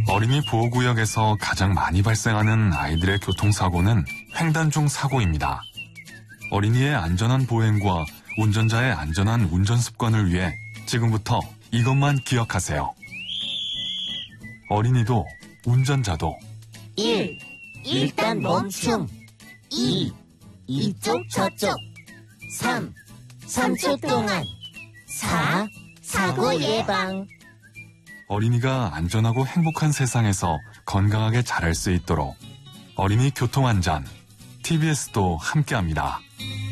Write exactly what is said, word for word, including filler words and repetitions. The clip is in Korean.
어린이 보호구역에서 가장 많이 발생하는 아이들의 교통사고는 횡단 중 사고입니다. 어린이의 안전한 보행과 운전자의 안전한 운전 습관을 위해 지금부터 이것만 기억하세요. 어린이도 운전자도 일. 일단 멈춤. 이. 이쪽 저쪽. 삼. 삼 초 동안. 사. 사고 예방. 어린이가 안전하고 행복한 세상에서 건강하게 자랄 수 있도록 어린이 교통안전 티비에스도 함께합니다.